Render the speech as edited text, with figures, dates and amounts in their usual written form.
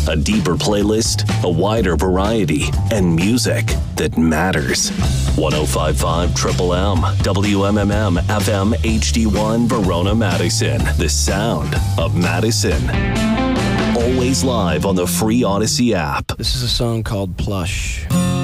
A deeper playlist, a wider variety, and music that matters. 105.5 Triple M, WMMM FM HD1 Verona, Madison. The sound of Madison. Always live on the free Odyssey app. This is a song called Plush.